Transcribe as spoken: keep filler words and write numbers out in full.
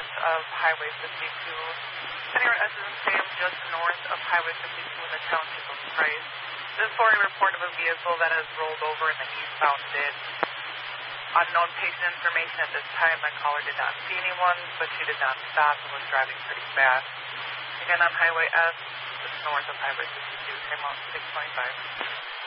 west of Highway fifty-two. Anywhere S is Sam, just north of Highway fifty-two in the township of Price. This is for a report of a vehicle that has rolled over in the eastbound ditch. Unknown patient information at this time. My caller did not see anyone, but she did not stop and was driving pretty fast. Again, on Highway S, just north of Highway fifty-two, came out six twenty-five.